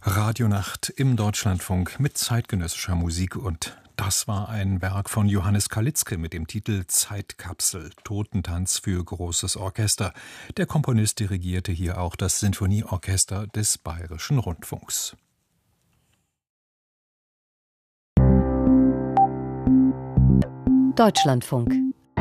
Radionacht im Deutschlandfunk mit zeitgenössischer Musik, und das war ein Werk von Johannes Kalitzke mit dem Titel Zeitkapsel, Totentanz für großes Orchester. Der Komponist dirigierte hier auch das Sinfonieorchester des Bayerischen Rundfunks. Deutschlandfunk.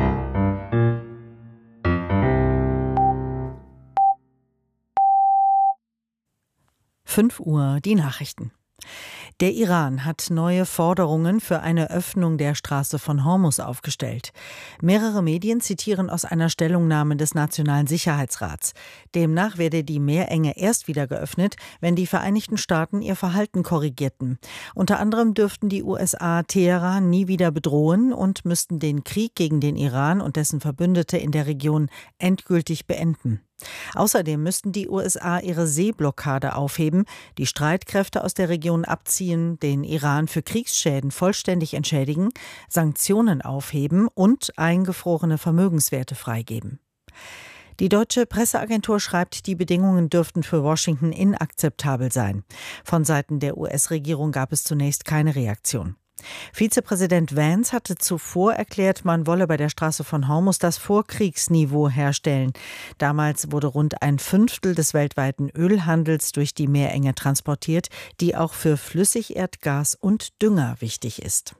Uhr, die Nachrichten. Der Iran hat neue Forderungen für eine Öffnung der Straße von Hormuz aufgestellt. Mehrere Medien zitieren aus einer Stellungnahme des Nationalen Sicherheitsrats. Demnach werde die Meerenge erst wieder geöffnet, wenn die Vereinigten Staaten ihr Verhalten korrigierten. Unter anderem dürften die USA Teheran nie wieder bedrohen und müssten den Krieg gegen den Iran und dessen Verbündete in der Region endgültig beenden. Außerdem müssten die USA ihre Seeblockade aufheben, die Streitkräfte aus der Region abziehen, den Iran für Kriegsschäden vollständig entschädigen, Sanktionen aufheben und eingefrorene Vermögenswerte freigeben. Die deutsche Presseagentur schreibt, die Bedingungen dürften für Washington inakzeptabel sein. Von Seiten der US-Regierung gab es zunächst keine Reaktion. Vizepräsident Vance hatte zuvor erklärt, man wolle bei der Straße von Hormuz das Vorkriegsniveau herstellen. Damals wurde rund ein Fünftel des weltweiten Ölhandels durch die Meerenge transportiert, die auch für Flüssigerdgas und Dünger wichtig ist.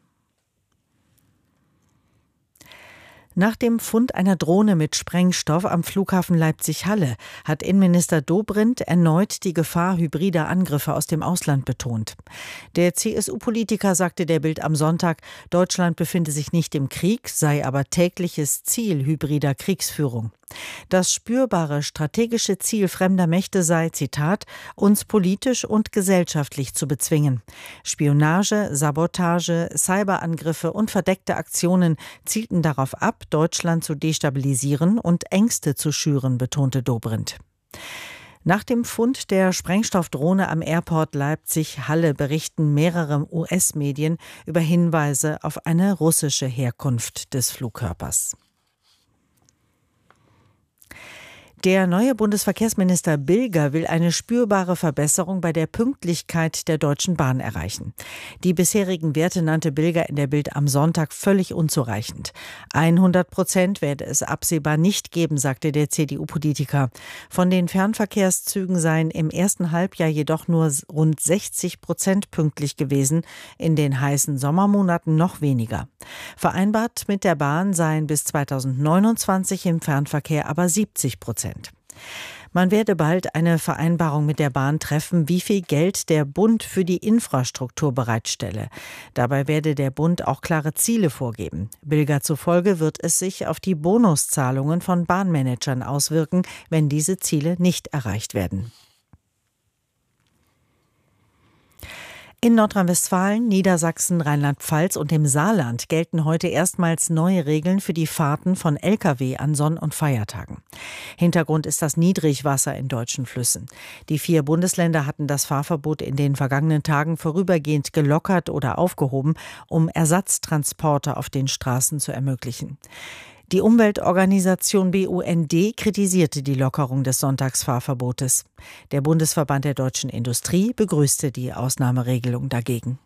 Nach dem Fund einer Drohne mit Sprengstoff am Flughafen Leipzig-Halle hat Innenminister Dobrindt erneut die Gefahr hybrider Angriffe aus dem Ausland betont. Der CSU-Politiker sagte der Bild am Sonntag, Deutschland befinde sich nicht im Krieg, sei aber tägliches Ziel hybrider Kriegsführung. Das spürbare strategische Ziel fremder Mächte sei, Zitat, uns politisch und gesellschaftlich zu bezwingen. Spionage, Sabotage, Cyberangriffe und verdeckte Aktionen zielten darauf ab, Deutschland zu destabilisieren und Ängste zu schüren, betonte Dobrindt. Nach dem Fund der Sprengstoffdrohne am Airport Leipzig-Halle berichten mehrere US-Medien über Hinweise auf eine russische Herkunft des Flugkörpers. Der neue Bundesverkehrsminister Bilger will eine spürbare Verbesserung bei der Pünktlichkeit der Deutschen Bahn erreichen. Die bisherigen Werte nannte Bilger in der Bild am Sonntag völlig unzureichend. 100% werde es absehbar nicht geben, sagte der CDU-Politiker. Von den Fernverkehrszügen seien im ersten Halbjahr jedoch nur rund 60% pünktlich gewesen, in den heißen Sommermonaten noch weniger. Vereinbart mit der Bahn seien bis 2029 im Fernverkehr aber 70%. Man werde bald eine Vereinbarung mit der Bahn treffen, wie viel Geld der Bund für die Infrastruktur bereitstelle. Dabei werde der Bund auch klare Ziele vorgeben. Bilger zufolge wird es sich auf die Bonuszahlungen von Bahnmanagern auswirken, wenn diese Ziele nicht erreicht werden. In Nordrhein-Westfalen, Niedersachsen, Rheinland-Pfalz und dem Saarland gelten heute erstmals neue Regeln für die Fahrten von Lkw an Sonn- und Feiertagen. Hintergrund ist das Niedrigwasser in deutschen Flüssen. Die 4 Bundesländer hatten das Fahrverbot in den vergangenen Tagen vorübergehend gelockert oder aufgehoben, um Ersatztransporte auf den Straßen zu ermöglichen. Die Umweltorganisation BUND kritisierte die Lockerung des Sonntagsfahrverbotes. Der Bundesverband der deutschen Industrie begrüßte die Ausnahmeregelung dagegen.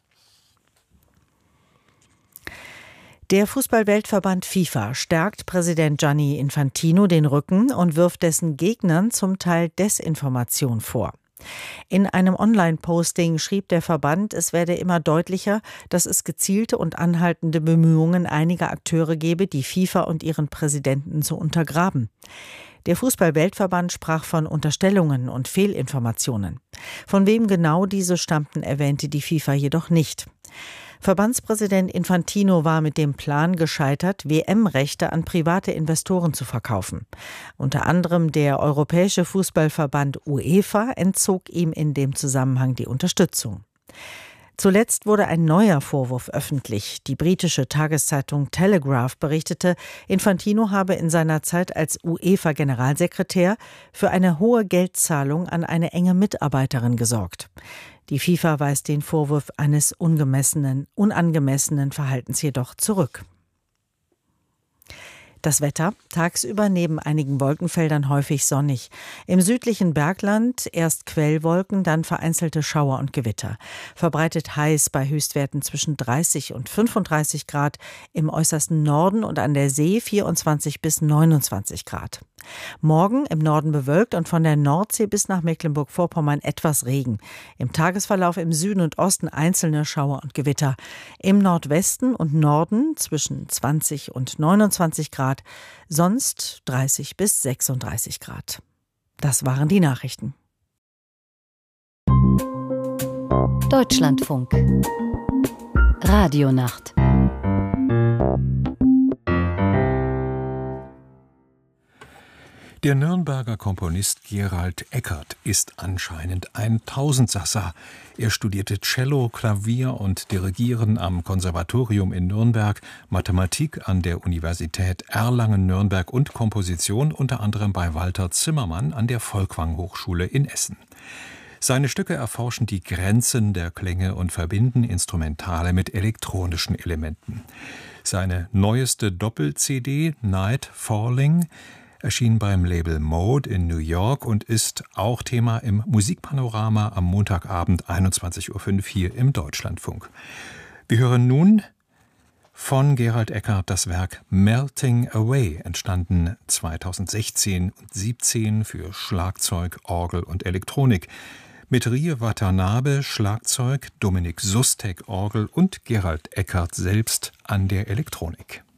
Der Fußball-Weltverband FIFA stärkt Präsident Gianni Infantino den Rücken und wirft dessen Gegnern zum Teil Desinformation vor. In einem Online-Posting schrieb der Verband, es werde immer deutlicher, dass es gezielte und anhaltende Bemühungen einiger Akteure gebe, die FIFA und ihren Präsidenten zu untergraben. Der Fußball-Weltverband sprach von Unterstellungen und Fehlinformationen. Von wem genau diese stammten, erwähnte die FIFA jedoch nicht. Verbandspräsident Infantino war mit dem Plan gescheitert, WM-Rechte an private Investoren zu verkaufen. Unter anderem der Europäische Fußballverband UEFA entzog ihm in dem Zusammenhang die Unterstützung. Zuletzt wurde ein neuer Vorwurf öffentlich. Die britische Tageszeitung Telegraph berichtete, Infantino habe in seiner Zeit als UEFA-Generalsekretär für eine hohe Geldzahlung an eine enge Mitarbeiterin gesorgt. Die FIFA weist den Vorwurf eines unangemessenen Verhaltens jedoch zurück. Das Wetter: tagsüber neben einigen Wolkenfeldern häufig sonnig. Im südlichen Bergland erst Quellwolken, dann vereinzelte Schauer und Gewitter. Verbreitet heiß bei Höchstwerten zwischen 30 und 35 Grad. Im äußersten Norden und an der See 24 bis 29 Grad. Morgen im Norden bewölkt und von der Nordsee bis nach Mecklenburg-Vorpommern etwas Regen. Im Tagesverlauf im Süden und Osten einzelne Schauer und Gewitter. Im Nordwesten und Norden zwischen 20 und 29 Grad, sonst 30 bis 36 Grad. Das waren die Nachrichten. Deutschlandfunk. Radionacht. Der Nürnberger Komponist Gerald Eckert ist anscheinend ein Tausendsasser. Er studierte Cello, Klavier und Dirigieren am Konservatorium in Nürnberg, Mathematik an der Universität Erlangen-Nürnberg und Komposition unter anderem bei Walter Zimmermann an der Folkwang-Hochschule in Essen. Seine Stücke erforschen die Grenzen der Klänge und verbinden Instrumentale mit elektronischen Elementen. Seine neueste Doppel-CD Night Falling erschien beim Label Mode in New York und ist auch Thema im Musikpanorama am Montagabend 21.05 Uhr hier im Deutschlandfunk. Wir hören nun von Gerald Eckert das Werk Melting Away, entstanden 2016 und 2017 für Schlagzeug, Orgel und Elektronik. Mit Rie Watanabe Schlagzeug, Dominik Sustek Orgel und Gerald Eckert selbst an der Elektronik.